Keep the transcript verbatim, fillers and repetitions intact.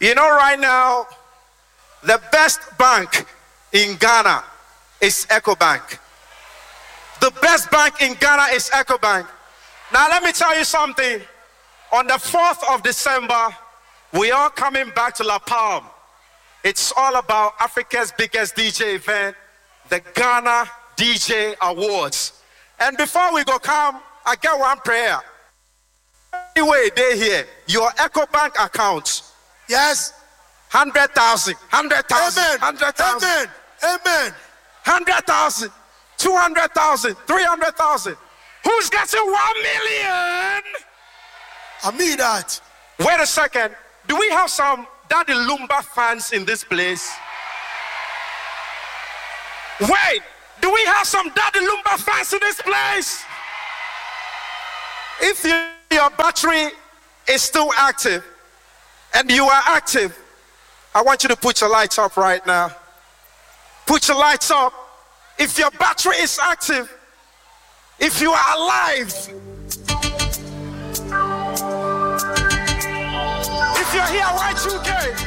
You know, right now, the best bank in Ghana is EcoBank. The best bank in Ghana is EcoBank. Now, let me tell you something. On the fourth of December, we are coming back to La Palm. It's all about Africa's biggest D J event, the Ghana D J Awards. And before we go come, I get one prayer. Anyway, they here, your EcoBank account. Yes. one hundred thousand, one hundred thousand, Amen. one hundred thousand. Amen. Amen. one hundred thousand, two hundred thousand, three hundred thousand. Who's getting one million? I mean that. Wait a second. Do we have some Daddy Lumba fans in this place? Wait. Do we have some Daddy Lumba fans in this place? If you, your battery is still active and you are active, I want you to put your lights up right now. Put your lights up. If your battery is active, if you are alive, if you're here, Y two K.